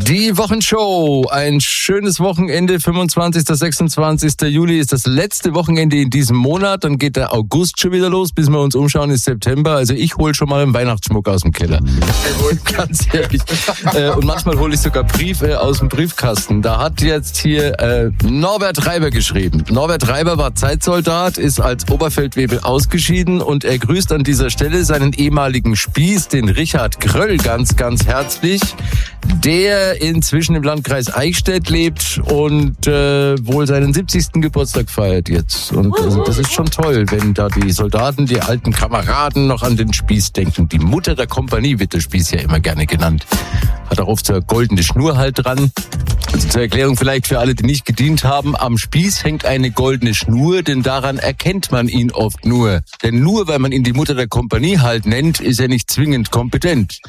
Die Wochenshow. Ein schönes Wochenende. 25. 26. Juli ist das letzte Wochenende in diesem Monat. Dann geht der August schon wieder los. Bis wir uns umschauen, ist September. Also ich hole schon mal einen Weihnachtsschmuck aus dem Keller. Ganz ehrlich. Und manchmal hole ich sogar Briefe aus dem Briefkasten. Da hat jetzt hier Norbert Reiber geschrieben. Norbert Reiber war Zeitsoldat, ist als Oberfeldwebel ausgeschieden und er grüßt an dieser Stelle seinen ehemaligen Spieß, den Richard Gröll, ganz, ganz herzlich. Der inzwischen im Landkreis Eichstätt lebt und wohl seinen 70. Geburtstag feiert jetzt. Und also, das ist schon toll, wenn da die Soldaten, die alten Kameraden noch an den Spieß denken. Die Mutter der Kompanie wird der Spieß ja immer gerne genannt. Hat auch oft so eine goldene Schnur halt dran. Also zur Erklärung vielleicht für alle, die nicht gedient haben. Am Spieß hängt eine goldene Schnur, denn daran erkennt man ihn oft nur. Denn nur weil man ihn die Mutter der Kompanie halt nennt, ist er nicht zwingend kompetent.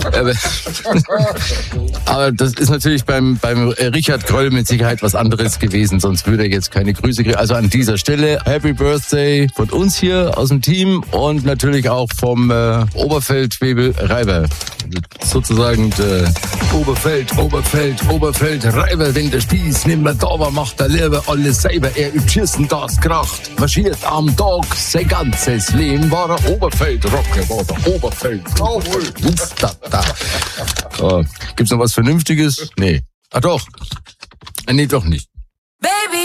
Aber das ist natürlich beim Richard Gröll mit Sicherheit was anderes gewesen, sonst würde er jetzt keine Grüße kriegen. Also an dieser Stelle Happy Birthday von uns hier aus dem Team und natürlich auch vom Oberfeldwebel Reiber. Sozusagen Oberfeld Reiber, wenn der Spieß nimmer da war, macht er lieber alles selber. Er übt Schießen, das kracht, marschiert am Tag, sein ganzes Leben war er Oberfeldrocker, war der Oberfeld. Oh, gibt's noch was Vernünftiges? Nee. Ah doch. Nee, doch nicht.